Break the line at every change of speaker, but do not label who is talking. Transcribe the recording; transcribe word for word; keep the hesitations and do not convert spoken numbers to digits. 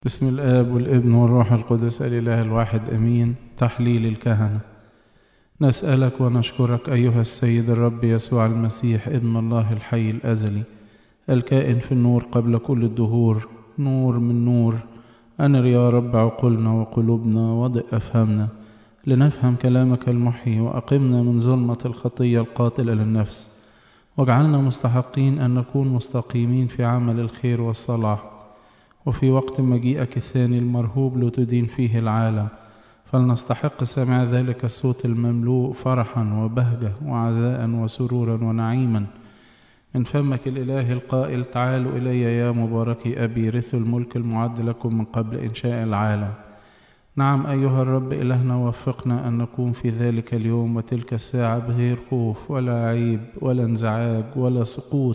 بسم الآب والابن والروح القدس الإله الواحد أمين. تحليل الكهنة. نسألك ونشكرك أيها السيد الرب يسوع المسيح ابن الله الحي الأزلي الكائن في النور قبل كل الدهور، نور من نور. أنر يا رب عقولنا وقلوبنا وضئ أفهمنا لنفهم كلامك المحيي، وأقمنا من ظلمة الخطية القاتلة للنفس، واجعلنا مستحقين أن نكون مستقيمين في عمل الخير والصلاح، وفي وقت مجيئك الثاني المرهوب لتدين فيه العالم فلنستحق سماع ذلك الصوت المملوء فرحا وبهجة وعزاء وسرورا ونعيما من فمك الإله القائل: تعالوا إلي يا مباركي أبي، رثوا الملك المعد لكم من قبل إنشاء العالم. نعم أيها الرب إلهنا، وفقنا أن نكون في ذلك اليوم وتلك الساعة بغير خوف ولا عيب ولا انزعاج ولا سقوط